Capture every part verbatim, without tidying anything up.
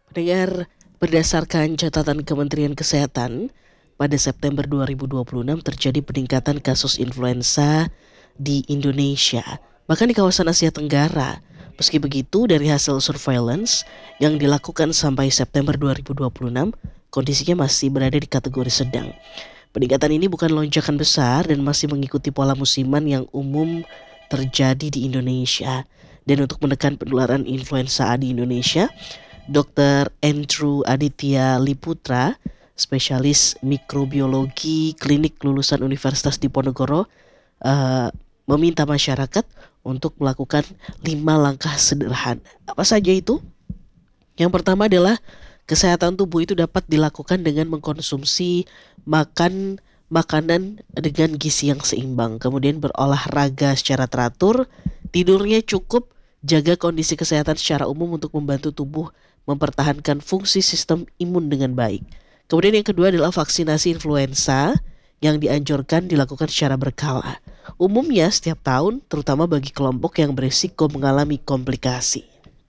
Pendengar, berdasarkan catatan Kementerian Kesehatan, pada September dua ribu dua puluh enam terjadi peningkatan kasus influenza di Indonesia, bahkan di kawasan Asia Tenggara. Meski begitu, dari hasil surveillance yang dilakukan sampai September dua ribu dua puluh enam, kondisinya masih berada di kategori sedang. Peningkatan ini bukan lonjakan besar dan masih mengikuti pola musiman yang umum terjadi di Indonesia. Dan untuk menekan penularan influenza A di Indonesia, dokter Andrew Aditya Liputra, spesialis mikrobiologi klinik lulusan Universitas Diponegoro, eh, meminta masyarakat untuk melakukan lima langkah sederhana. Apa saja itu? Yang pertama adalah kesehatan tubuh itu dapat dilakukan dengan mengkonsumsi makan makanan dengan gizi yang seimbang, kemudian berolahraga secara teratur, tidurnya cukup, jaga kondisi kesehatan secara umum untuk membantu tubuh mempertahankan fungsi sistem imun dengan baik. Kemudian yang kedua adalah vaksinasi influenza yang dianjurkan dilakukan secara berkala. Umumnya setiap tahun, terutama bagi kelompok yang berisiko mengalami komplikasi.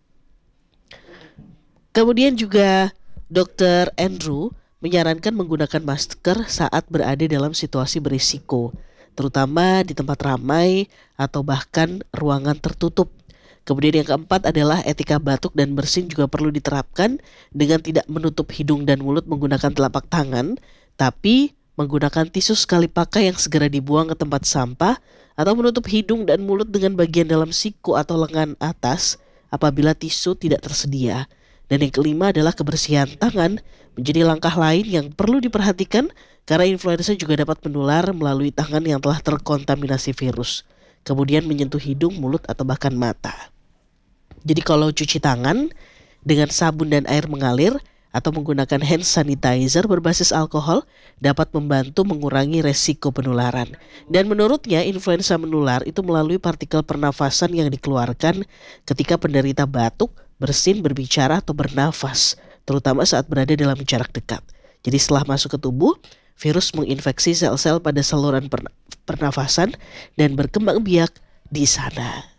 Kemudian juga dokter Andrew menyarankan menggunakan masker saat berada dalam situasi berisiko, terutama di tempat ramai atau bahkan ruangan tertutup. Kemudian yang keempat adalah etika batuk dan bersin juga perlu diterapkan dengan tidak menutup hidung dan mulut menggunakan telapak tangan, tapi menggunakan tisu sekali pakai yang segera dibuang ke tempat sampah, atau menutup hidung dan mulut dengan bagian dalam siku atau lengan atas apabila tisu tidak tersedia. Dan yang kelima adalah kebersihan tangan menjadi langkah lain yang perlu diperhatikan karena influenza juga dapat menular melalui tangan yang telah terkontaminasi virus, kemudian menyentuh hidung, mulut, atau bahkan mata. Jadi kalau cuci tangan dengan sabun dan air mengalir atau menggunakan hand sanitizer berbasis alkohol dapat membantu mengurangi resiko penularan. Dan menurutnya influenza menular itu melalui partikel pernafasan yang dikeluarkan ketika penderita batuk, bersin, berbicara, atau bernafas, terutama saat berada dalam jarak dekat. Jadi setelah masuk ke tubuh, virus menginfeksi sel-sel pada saluran pernafasan dan berkembang biak di sana.